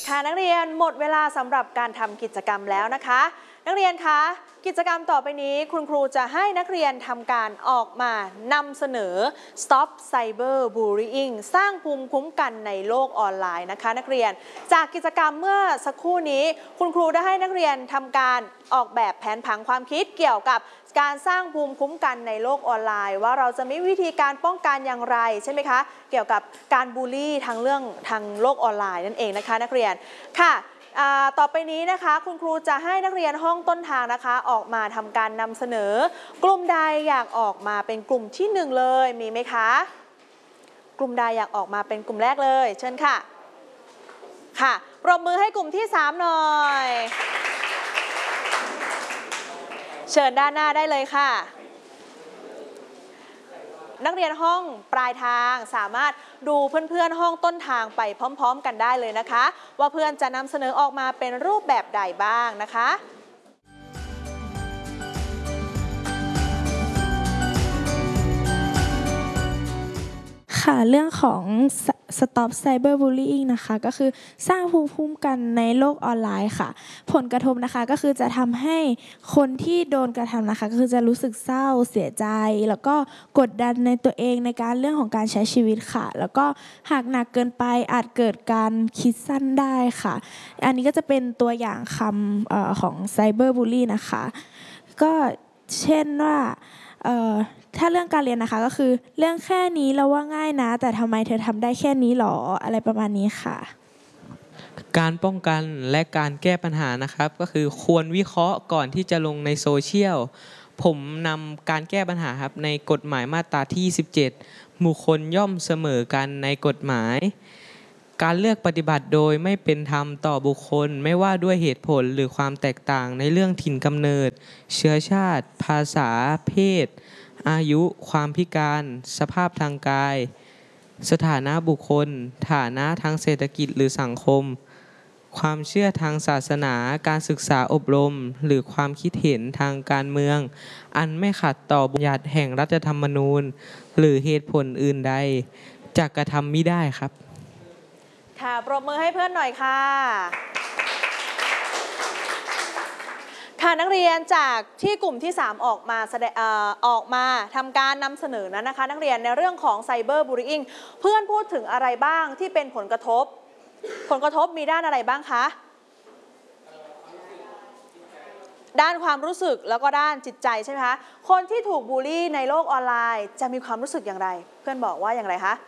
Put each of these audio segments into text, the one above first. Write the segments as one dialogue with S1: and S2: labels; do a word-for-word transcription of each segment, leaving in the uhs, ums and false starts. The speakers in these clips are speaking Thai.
S1: ค่ะนักเรียนหมดเวลาสำหรับการทำกิจกรรมแล้วนะคะนักเรียนคะกิจกรรมต่อไปนี้คุณครูจะให้นักเรียนทำการออกมานำเสนอ Stop Cyber Bullying สร้างภูมิคุ้มกันในโลกออนไลน์นะคะนักเรียนจากกิจกรรมเมื่อสักครู่นี้คุณครูได้ให้นักเรียนทำการออกแบบแผนผังความคิดเกี่ยวกับการสร้างภูมิคุ้มกันในโลกออนไลน์ว่าเราจะมีวิธีการป้องกันอย่างไรใช่ไหมคะเกี่ยวกับการบูลลี่ทางเรื่องทางโลกออนไลน์นั่นเองนะคะนักเรียนค่ะต่อไปนี้นะคะคุณครูจะให้นักเรียนห้องต้นทางนะคะออกมาทำการนำเสนอกลุ่มใดอยากออกมาเป็นกลุ่มที่หนึ่งเลยมีไหมคะกลุ่มใดอยากออกมาเป็นกลุ่มแรกเลยเชิญค่ะค่ะปรบมือให้กลุ่มที่สามหน่อยเชิญด้านหน้าได้เลยค่ะนักเรียนห้องปลายทางสามารถดูเพื่อนๆห้องต้นทางไปพร้อมๆกันได้เลยนะคะว่าเพื่อนจะนำเสนอออกมาเป็นรูปแบบใดบ้างนะคะ
S2: ค่ะเรื่องของ Stop Cyberbullying นะคะก็คือสร้างภูมิคุ้มกันในโลกออนไลน์ค่ะผลกระทบนะคะก็คือจะทำให้คนที่โดนกระทำนะคะก็คือจะรู้สึกเศร้าเสียใจแล้วก็กดดันในตัวเองในการเรื่องของการใช้ชีวิตค่ะแล้วก็หากหนักเกินไปอาจเกิดการคิดสั้นได้ค่ะอันนี้ก็จะเป็นตัวอย่างคำเอ่อของ Cyberbully นะคะก็เช่นว่าเอ่อถ้าเรื่องการเรียนนะคะก็คือเรื่องแค่นี้เราว่าง่ายนะแต่ทำไมเธอทำได้แค่นี้หรออะไรประมาณนี้ค่ะ
S3: การป้องกันและการแก้ปัญหานะครับก็คือควรวิเคราะห์ก่อนที่จะลงในโซเชียลผมนำการแก้ปัญหาครับในกฎหมายมาตราที่สิบเจ็ดบุคคลย่อมเสมอกันในกฎหมายการเลือกปฏิบัติโดยไม่เป็นธรรมต่อบุคคลไม่ว่าด้วยเหตุผลหรือความแตกต่างในเรื่องถิ่นกำเนิดเชื้อชาติภาษาเพศอายุความพิการสภาพทางกายสถานะบุคคลฐานะทางเศรษฐกิจหรือสังคมความเชื่อทางศาสนาการศึกษาอบรมหรือความคิดเห็นทางการเมืองอันไม่ขัดต่อบัญญัติแห่งรัฐธรรมนูญหรือเหตุผลอื่นใดจะกระทำมิได้ครับ
S1: ค่ะปรบมือให้เพื่อนหน่อยค่ะค่ะนักเรียนจากที่กลุ่มที่สามออกมาแสดงเอ่อออกมาทำการนำเสนอนั้นนะคะนักเรียนในเรื่องของไซเบอร์บูลลี่เพื่อนพูดถึงอะไรบ้างที่เป็นผลกระทบผลกระทบมีด้านอะไรบ้างคะด้านความรู้สึกแล้วก็ด้านจิตใจใช่ไหมคะคนที่ถูกบูลลี่ในโลกออนไลน์จะมีความรู้สึกอย่างไรเพื่อนบอกว่าอย่างไรคะ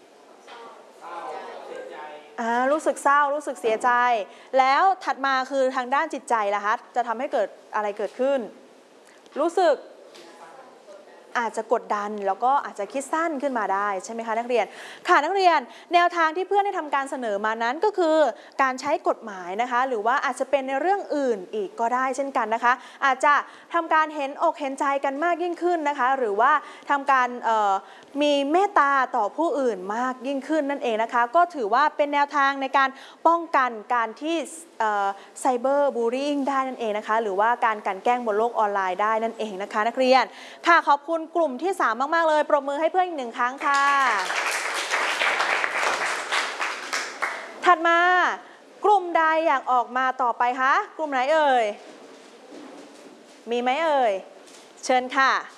S1: รู้สึกเศร้ารู้สึกเสียใจแล้วถัดมาคือทางด้านจิตใจล่ะคะจะทำให้เกิดอะไรเกิดขึ้นรู้สึกอาจจะกดดันแล้วก็อาจจะคิดสั้นขึ้นมาได้ใช่ไหมคะนักเรียนค่ะนักเรียนแนวทางที่เพื่อนได้ทำการเสนอมานั้นก็คือการใช้กฎหมายนะคะหรือว่าอาจจะเป็นในเรื่องอื่นอีกก็ได้เช่นกันนะคะอาจจะทำการเห็นอกเห็นใจกันมากยิ่งขึ้นนะคะหรือว่าทำการมีเมตตาต่อผู้อื่นมากยิ่งขึ้นนั่นเองนะคะก็ถือว่าเป็นแนวทางในการป้องกันการที่ไซเบอร์บูลลี่ได้นั่นเองนะคะหรือว่าการกลั่นแกล้งบนโลกออนไลน์ได้นั่นเองนะคะนักเรียนค่ะขอบคุณกลุ่มที่สามมากๆเลยปรบมือให้เพื่อนอีกหนึ่งครั้งค่ะถัดมากลุ่มใดอยากออกมาต่อไปคะกลุ่มไหนเอ่ยมีไหมเอ่ยเชิญค่ะ